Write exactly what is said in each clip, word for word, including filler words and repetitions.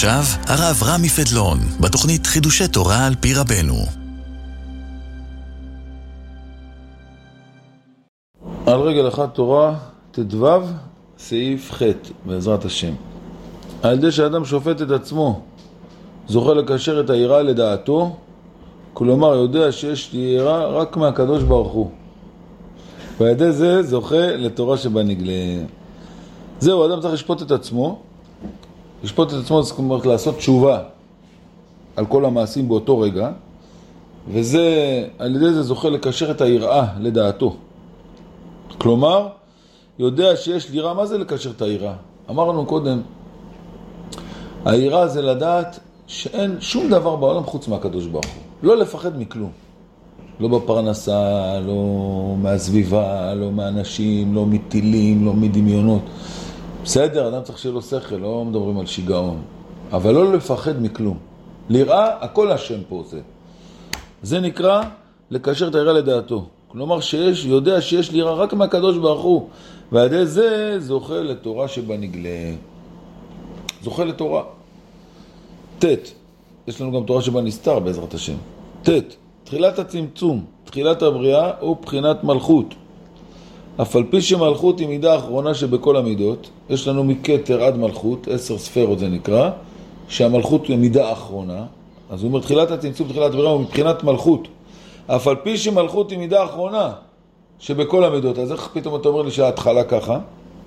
ועכשיו, הרב רמי פדלון, בתוכנית חידושי תורה על פי רבנו. על רגל אחת תורה, תדבב, סעיף ח' בעזרת השם. על ידי שאדם שופט את עצמו, זוכה לקשר את היראה לדעתו, כלומר יודע שיש לי יראה רק מהקדוש ברוך הוא. ועל ידי זה זוכה לתורה שבנגלה. זהו, אדם צריך לשפוט את עצמו, לשפוט את עצמו זאת אומרת לעשות תשובה על כל המעשים באותו רגע, וזה, על ידי זה זוכה לקשר את היראה לדעתו. כלומר, יודע שיש לי יראה. מה זה לקשר את היראה? אמרנו קודם, היראה זה לדעת שאין שום דבר בעולם חוץ מהקדוש ברוך הוא. לא לפחד מכלום. לא בפרנסה, לא מהסביבה, לא מאנשים, לא מטילים, לא מדמיונות. בסדר, אדם צריך שיהיה לו שכל, לא מדברים על שיגעון. אבל לא לפחד מכלום. ליראה, הכל השם פה עושה. זה נקרא לקשר את היראה לדעתו. כלומר שיש, יודע שיש ליראה רק מהקדוש ברוך הוא. ועד זה זוכה לתורה שבנגלה. זוכה לתורה. תת. יש לנו גם תורה שבנסתר בעזרת השם. תת. תחילת הצמצום, תחילת הבריאה הוא בחינת מלכות. אף על פי שמלכות היא מידה האחרונה שבכל המידות, יש לנו מכתר עד מלכות, עשר ספרות זה נקרא, שהמלכות היא מידה האחרונה. אז הוא אומר, תחילת הצמצום, תחילת הבריאה הוא מבחינת מלכות. אף על פי שמלכות היא מידה האחרונה שבכל המידות, אז איך פתאום אתה אומר לי שההתחלה ככה?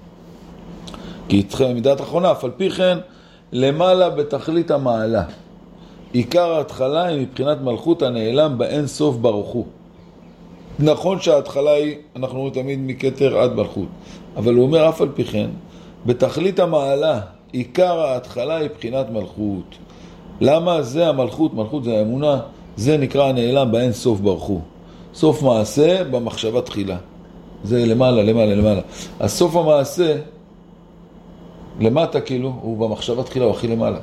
כי היא מידה האחרונה, אף על פי כן למעלה בתכלית המעלה. עיקר ההתחלה היא מבחינת מלכות הנעלם באין סוף ברוך הוא. נכון שההתחלה היא, אנחנו רואים תמיד מכתר עד מלכות, אבל הוא אומר אף על פי כן, בתכלית המעלה, עיקר ההתחלה היא מבחינת מלכות. למה? זה המלכות, מלכות זה האמונה, זה נקרא הנעלם באין סוף ברוך הוא. סוף מעשה במחשבה תחילה. זה למעלה, למעלה, למעלה. הסוף המעשה, למטה כאילו, הוא במחשבה תחילה, הוא הכי למעלה.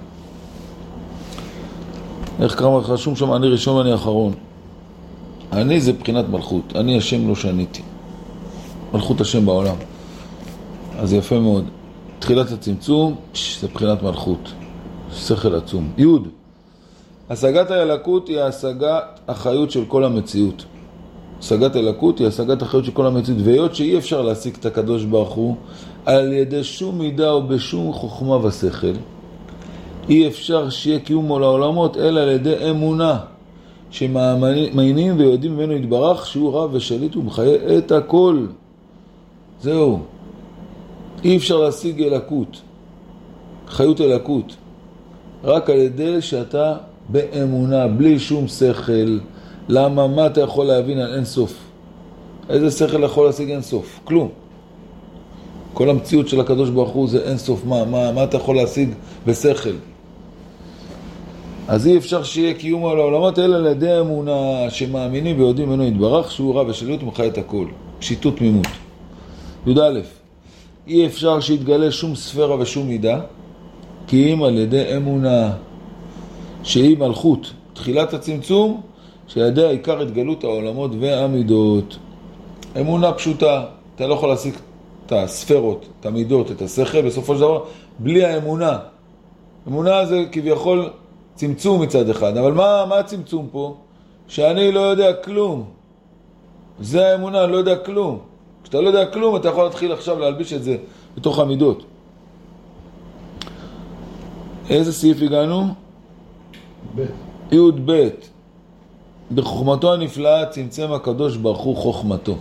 איך קרא חשום שם, אני ראשון ואני אחרון. אני זה בחינת מלכות, אני השם לא שניתי. מלכות השם בעולם. אז יפה מאוד. תחילת הצמצום, זה בחינת מלכות. שכל עצום. יוד. השגת הילקות היא השגת החיות של כל המציאות. השגת הילקות היא השגת החיות של כל המציאות. והיות שאי אפשר להשיג את הקדוש ברוך הוא על ידי שום מידה או בשום חוכמה ושכל, אי אפשר שיהיה קיום לעולמות אלא על ידי אמונה שמאמינים ויודעים ממנו יתברך שהוא רב ושליט ומחיה את הכל. זהו. אי אפשר להשיג אלקות, חיות אלקות, רק על ידי שאתה באמונה, בלי שום שכל. למה? מה אתה יכול להבין על אין סוף? איזה שכל יכול להשיג אין סוף? כלום. כל המציאות של הקדוש ברוך הוא זה אין סוף. מה, מה, מה אתה יכול להשיג בשכל? אז אי אפשר שיהיה קיום על העולמות אלא על ידי אמונה שמאמינים ויודעים ממנו יתברך שהוא רב ושליט ומחיה את הכל. פשיטות תמימות. י"א. אי אפשר שיתגלה שום ספירה ושום מידה כי אם על ידי אמונה שהיא מלכות, תחילת הצמצום, שידע עיקר התגלות העולמות והמידות. אמונה פשוטה, אתה לא יכול להשיג את הספירות, את המידות, את השכל, בסופו של דבר, בלי האמונה. אמונה זה כביכול צמצום מצד אחד, אבל מה, מה הצמצום פה? שאני לא יודע כלום. זה האמונה, לא יודע כלום. כשאתה לא יודע כלום, אתה יכול להתחיל עכשיו להלביש את זה בתוך המידות. איזה סעיף הגענו? ב' י' ב' בחוכמתו הנפלאה צמצם הקדוש ברוך הוא חוכמתו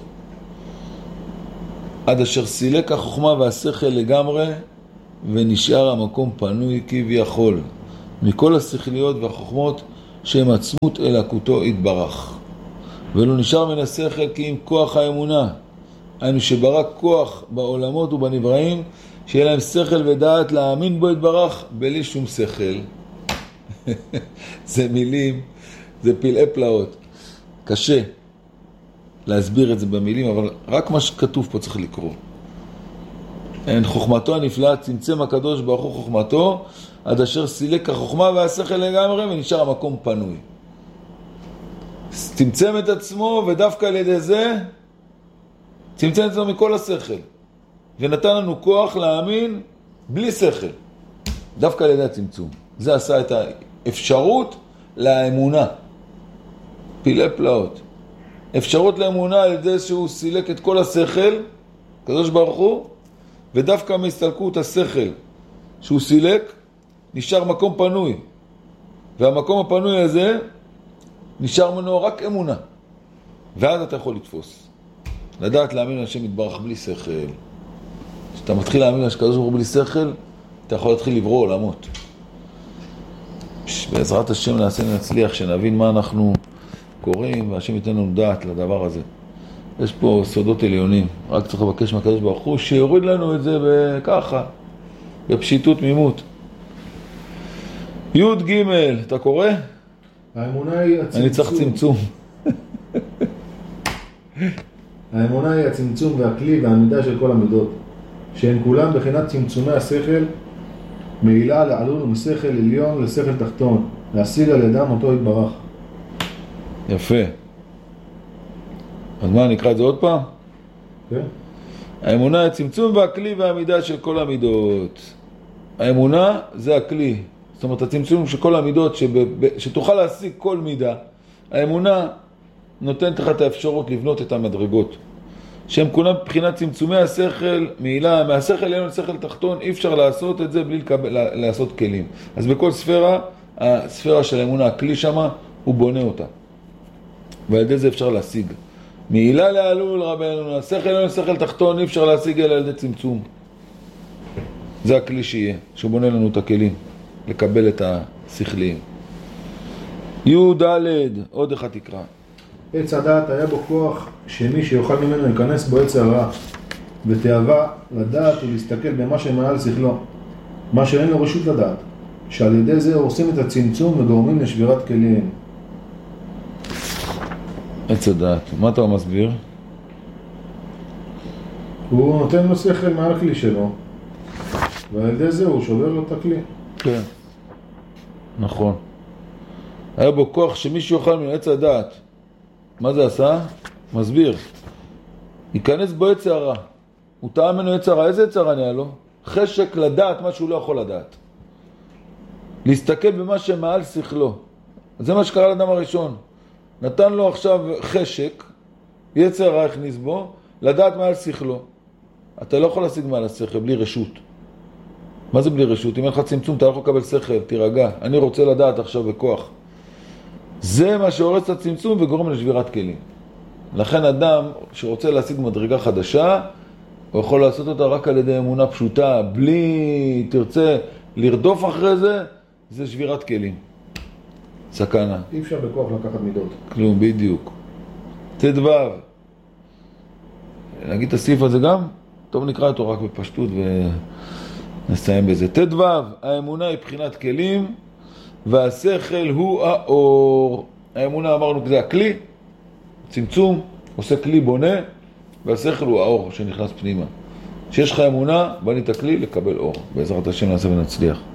עד אשר סילק החוכמה והשכל לגמרי ונשאר המקום פנוי כביכול מכל השכליות והחוכמות שהם עצמות אלוקותו יתברך, ולא נשאר מן השכל כי עם כוח האמונה, היינו שברק כוח בעולמות ובנבראים שיהיה להם שכל ודעת להאמין בו יתברך בלי שום שכל. זה מילים, זה פלאי פלאות. קשה להסביר את זה במילים, אבל רק מה שכתוב פה צריך לקרוא. אין חוכמתו הנפלאה צמצם הקדוש ברוך הוא חוכמתו עד אשר סילק החוכמה והשכל לגמרי ונשאר המקום פנוי. צמצם את עצמו ודווקא על ידי זה צמצם את עצמו מכל השכל ונתן לנו כוח להאמין בלי שכל, דווקא על ידי הצמצום. זה עשה את האפשרות לאמונה. פילי פלאות. אפשרות לאמונה על ידי שהוא סילק את כל השכל, הקדוש ברוך הוא, ודווקא מהסתלקות השכל שהוא סילק, נשאר מקום פנוי. והמקום הפנוי הזה, נשאר ממנו רק אמונה. ואז אתה יכול לתפוס. לדעת להאמין להשם יתברך בלי שכל. כשאתה מתחיל להאמין להשם הקדוש ברוך הוא בלי שכל, אתה יכול להתחיל לברוא עולמות. בעזרת השם נעשה נצליח, שנבין מה אנחנו קוראים, והשם ייתן לנו דעת לדבר הזה. יש פה סודות עליונים, רק צריך לבקש מהקדוש ברוך הוא שיוריד לנו את זה ככה, בפשיטות מימות. י' ג' אתה קורא? האמונה היא הצמצום. אני צריך צמצום. האמונה היא הצמצום והכלי והעמידה של כל המידות, שהן כולם בחינת צמצומי השכל, מעילה לעלול ומשכל עליון לשכל תחתון, להשיג על ידם אותו יתברך. יפה. אז מה, נקרא את זה עוד פעם? כן. האמונה היא הצמצום והכלי והעמידה של כל המידות. האמונה זה הכלי. זאת אומרת, הצמצום של כל המידות, שבב... שתוכל להשיג כל מידה. האמונה נותנת לך את האפשרות לבנות את המדרגות. שהם כולם מבחינת צמצומי השכל, מעילה, מהשכל עליון לשכל תחתון, אי אפשר לעשות את זה בלי לקבל, לעשות כלים. אז בכל ספירה, הספירה של האמונה, הכלי שמה, הוא בונה אותה. ועל ידי זה אפשר להשיג. מעילה לעלול רבנו, השכל עליון לשכל תחתון, אי אפשר להשיג אלא על ידי צמצום. זה הכלי שיהיה, שהוא בונה לנו את הכלים, לקבל את השכליים. י' ד' עוד אחד תקרא. עץ הדעת היה בו כוח שמי שיוכל ממנו להיכנס בו עץ הרע, ותאווה לדעת ולהסתכל במה שמעל שכלו, מה שאין לו רשות לדעת, שעל ידי זה עושים את הצמצום וגורמים לשבירת כלים. עץ הדעת, מה אתה מסביר? הוא נותן לו שכל מעל כלי שלו, ועל ידי זה הוא שובר לו את הכלי. כן, נכון. היה בו כוח שמישהו יוכל ממנו עץ הדעת. מה זה עשה? מסביר. ייכנס בו עץ הרע. הוא טעם ממנו עץ הרע. איזה עץ הרע נהיה לו? חשק לדעת מה שהוא לא יכול לדעת. להסתכל במה שמעל שכלו. זה מה שקרה לאדם הראשון. נתן לו עכשיו חשק, יצר הרע הכניס בו, לדעת מעל שכלו. אתה לא יכול להשיג מעל השכל בלי רשות. מה זה בלי רשות? אם אין לך צמצום, אתה לא יכול לקבל שכל, תירגע. אני רוצה לדעת עכשיו בכוח. זה מה שהורס את הצמצום וגורם לשבירת כלים. לכן אדם שרוצה להשיג מדרגה חדשה, הוא יכול לעשות אותה רק על ידי אמונה פשוטה, בלי תרצה לרדוף אחרי זה, זה שבירת כלים. סכנה. אי אפשר בכוח לקחת מידות. כלום, בדיוק. תדבב. נגיד את הסעיף הזה גם? טוב, נקרא אותו רק בפשטות ונסיים בזה. תדבב, האמונה היא בחינת כלים, והשכל הוא האור. האמונה אמרנו זה הכלי, צמצום, עושה כלי בונה, והשכל הוא האור שנכנס פנימה. כשיש לך אמונה, בנית הכלי לקבל אור. בעזרת השם נעשה ונצליח.